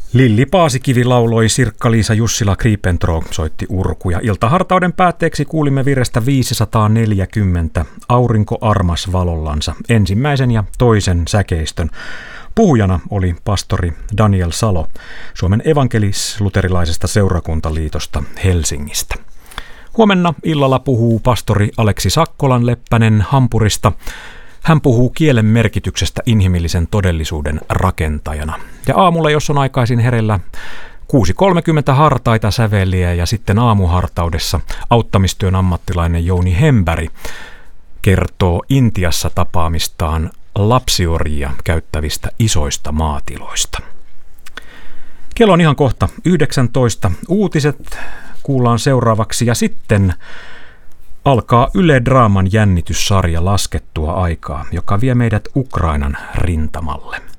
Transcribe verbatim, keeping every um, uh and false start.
Lilli Paasikivi lauloi, Sirkka-Liisa Jussila Kriipentro soitti urkuja. Iltahartauden päätteeksi kuulimme virrestä viisisataaneljäkymmentä, Aurinko armas valollansa, ensimmäisen ja toisen säkeistön. Puhujana oli pastori Daniel Salo Suomen evankelis-luterilaisesta seurakuntaliitosta Helsingistä. Huomenna illalla puhuu pastori Aleksi Sakkolan-Leppänen Hampurista. Hän puhuu kielen merkityksestä inhimillisen todellisuuden rakentajana. Ja aamulla, jos on aikaisin herellä, kuusi kolmekymmentä hartaita säveliä ja sitten aamuhartaudessa auttamistyön ammattilainen Jouni Hemberg kertoo Intiassa tapaamistaan lapsiorjia käyttävistä isoista maatiloista. Kello on ihan kohta yhdeksäntoista. Uutiset kuullaan seuraavaksi ja sitten alkaa Yle Draaman jännityssarja Laskettua aikaa, joka vie meidät Ukrainan rintamalle.